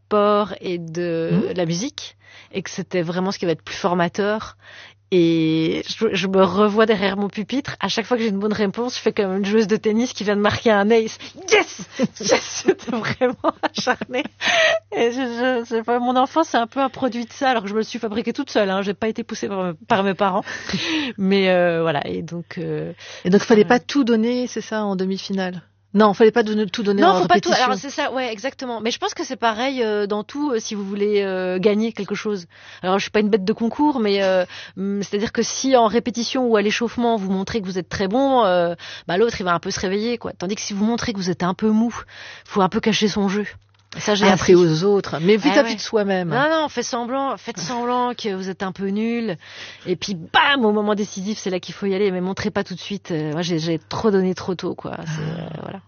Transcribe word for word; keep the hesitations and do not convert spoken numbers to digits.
sport et de mmh. la musique, et que c'était vraiment ce qui va être plus formateur. Et je, je me revois derrière mon pupitre. À chaque fois que j'ai une bonne réponse, je fais comme une joueuse de tennis qui vient de marquer un ace. Yes, yes, c'était vraiment acharné. Et je, je, je sais pas, mon enfance c'est un peu un produit de ça, alors que je me le suis fabriqué toute seule. Hein. J'ai pas été poussée par, par mes parents, mais euh, voilà. Et donc, euh, et donc, fallait euh, pas tout donner, c'est ça, en demi-finale. Non, fallait pas donner, tout donner non, en faut répétition. pas tout. Alors c'est ça, ouais, exactement. Mais je pense que c'est pareil euh, dans tout euh, si vous voulez euh, gagner quelque chose. Alors je suis pas une bête de concours, mais euh, c'est-à-dire que si en répétition ou à l'échauffement vous montrez que vous êtes très bon, euh, bah l'autre il va un peu se réveiller, quoi. Tandis que si vous montrez que vous êtes un peu mou, faut un peu cacher son jeu. Ça, j'ai ah, appris aux autres, mais vis-à-vis ah, ouais. de soi-même. Non, non, faites semblant, faites semblant que vous êtes un peu nul. Et puis, bam, au moment décisif, c'est là qu'il faut y aller. Mais montrez pas tout de suite. Euh, moi, j'ai, j'ai trop donné trop tôt, quoi. C'est, euh, voilà.